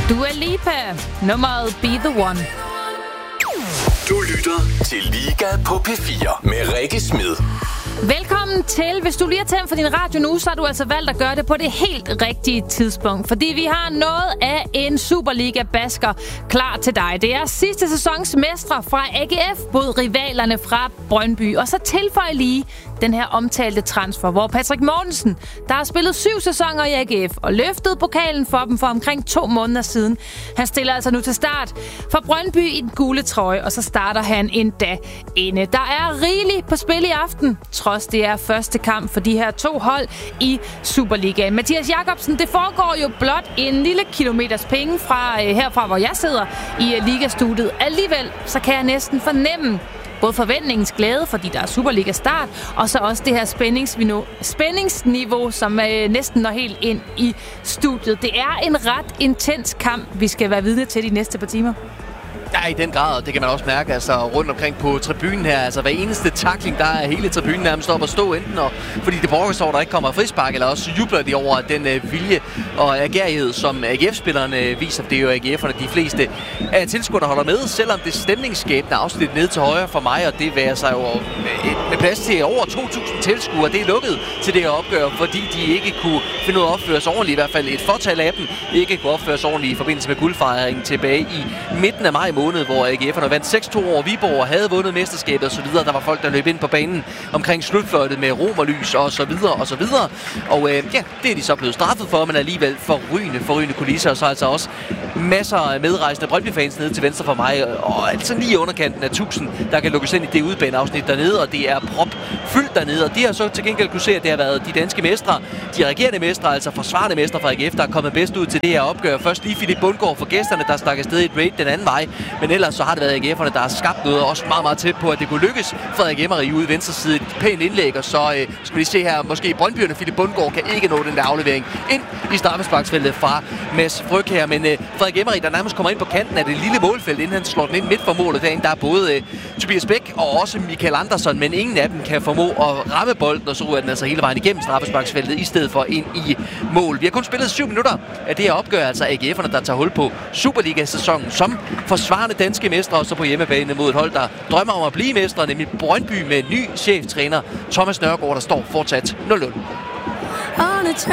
Dua Lipa, nummeret Be The One. Du lytter til Liga på P4 med Rikke Smed. Velkommen til. Hvis du lige har tændt for din radio nu, så har du altså valgt at gøre det på det helt rigtige tidspunkt. Fordi vi har noget af en Superliga-basker klar til dig. Det er sidste sæsons mestre fra AGF mod rivalerne fra Brøndby. Og så tilføj lige den her omtalte transfer, hvor Patrick Mortensen, der har spillet 7 sæsoner i AGF og løftet pokalen for dem for omkring 2 måneder siden. Han stiller altså nu til start for Brøndby i den gule trøje, og så starter han endda inde. Der er rigeligt på spil i aften, trods det er første kamp for de her 2 hold i Superligaen. Mathias Jacobsen, det foregår jo blot en lille kilometers penge fra herfra, hvor jeg sidder i ligastudiet. Alligevel så kan jeg næsten fornemme både forventningens glæde, fordi der er Superliga-start, og så også det her spændingsniveau, som næsten når helt ind i studiet. Det er en ret intens kamp, vi skal være vidne til de næste par timer. Ja, i den grad, det kan man også mærke altså rundt omkring på tribunen her. Altså hver eneste tackling, der er hele tribunen nærmest op at stå, enten fordi det borgerstår, der ikke kommer frispark, eller også jubler de over den vilje og agerighed, som AGF-spillerne viser. Det er jo AGF'erne, de fleste af tilskuerne holder med, selvom det stemningsskabende afsnit ned til højre for mig, og det værer sig jo med plads til over 2.000 tilskuere. Det er lukket til det her opgør, fordi de ikke kunne finde ud af at opføre sig ordentligt, i hvert fald et fortal af dem ikke kunne opføre sig ordentligt i forbindelse med guldfejringen tilbage i midten af maj måned, hvor AGF'erne vandt 6-2 over Viborg og havde vundet mesterskabet osv. Der var folk, der løb ind på banen omkring slutfløjtet med romerlys og så videre og så videre. Og ja, det er de så blevet straffet for, men alligevel forrygende kulisser, og så altså også masser af medrejsende Brøndby-fans nede til venstre for mig, og altså lige underkanten af 1000, der kan lukkes ind i det udebaneafsnit dernede, og det er propfyldt dernede, og de har så til gengæld kunne se, at det har været de danske mestre, de regerende mestre, altså forsvarende mestre fra AGF, der er kommet bedst ud til det her opgør. Først lige Philip Bundgaard for gæsterne, der stak afsted i et raid den anden vej, men ellers så har det været AGF'erne, der har skabt noget, og også meget, meget tæt på, at det kunne lykkes. Frederik Emmery ude i venstre side, et pænt indlæg, og så skal vi se her, måske Brøndbyerne, Philip Bundgaard kan ikke nå den der aflevering ind i straffesparksfeltet fra Mads Fryg her, men Frederik Emmery, der nærmest kommer ind på kanten af det lille målfelt, inden han slår den ind midt for målet. Derinde, der er både Tobias Bæk og også Michael Andersson, men ingen af dem kan formå at ramme bolden, og så ryger den altså hele vejen igennem straffesparksfeltet, i stedet for ind i mål. Vi har kun spillet 7 minutter af det her opgør, altså AGF'erne, der tager hul på Superliga-sæsonen som forsvarende danske mestre, og så på hjemmebane mod et hold, der drømmer om at blive mestre, nemlig Brøndby med ny cheftræner Thomas Nørgaard, der står fortsat 0-0.